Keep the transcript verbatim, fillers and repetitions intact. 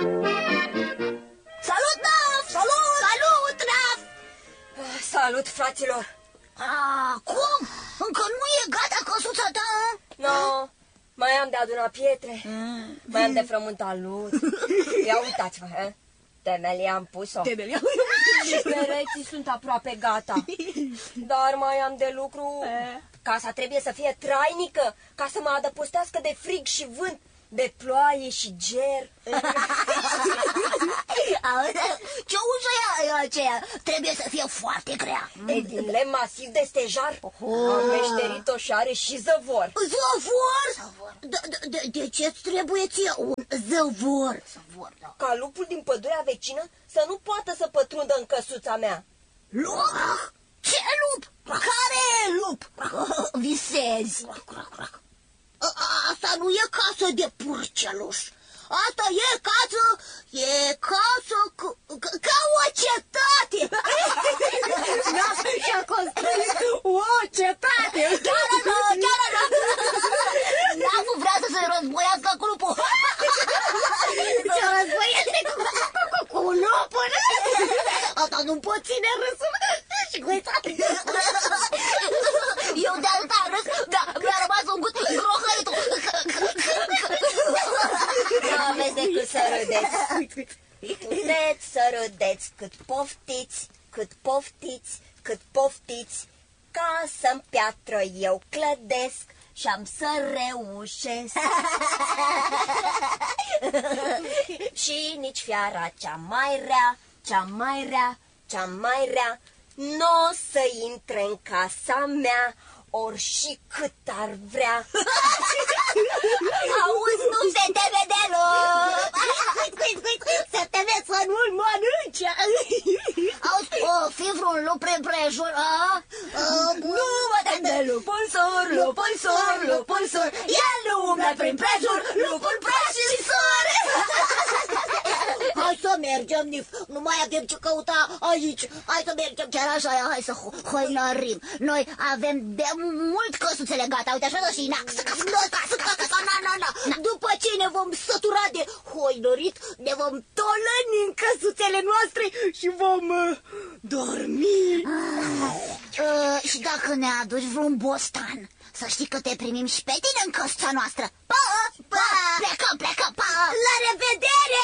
Salut, Naf! Salut! Salut, Naf! Salut, fraților! Ah, cum? Încă nu e gata căsuța ta? No, mai am de adunat pietre, mm. mai am de frământat lut. Ia uitați-vă, he? Temelia am pus-o. Temelia? Și pereții sunt aproape gata. Dar mai am de lucru. Casa trebuie să fie trainică, ca să mă adăpostească de frig și vânt, de ploaie și ger. Ce ușă e aceea? Trebuie să fie foarte grea. E din lemn masiv de stejar. Am meșterit-o și are și zăvor. Zăvor? De, de, de ce-ți trebuie ție un zăvor? Ca lupul din pădurea vecină să nu poată să pătrundă în căsuța mea. Lup? Ce lup? Care lup? Visezi. Asta nu e casă de purceluș. Asta e casă, e casă ca, ca o cetate. Și-a construit o cetate. Chiar așa, chiar așa. N-a vrea să se războiască cu lupul. Se războiește cu, cu, cu lupul. Asta nu pot ține râsul. Și guițat. Eu de atâta râs, dar mi-a rămas un gust grohăitul. Nu aveți decât să râdeți. Puteți să râdeți cât poftiți, cât poftiți, cât poftiți. Casă-n piatră eu clădesc și am să reușesc. Și nici fiara cea mai rea, cea mai rea, cea mai rea n-o să intre în casa mea, ori și cât ar vrea. Auzi, nu se teme deloc. Se teme să nu-l mănânce. Auzi, o fi vreun lup prin prejur, a? Nu mă tem de lupul sur, lupul sur, lupul sur. El nu umblă prin prejur, lupul prăjitor. Hai să mergem, Nif, nu mai avem ce căuta aici. Hai să mergem chiar așa, hai să hoinărim. Noi avem de mult căsuțele gata, uite așa și na. După ce ne vom sătura de hoinărit, ne vom tolăni în căsuțele noastre și vom uh, dormi. Uh, și dacă ne aduci vreun bostan, să știi că te primim și pe tine în căsuța noastră. Pa! Pa! Plecăm, plecăm, pa! La revedere!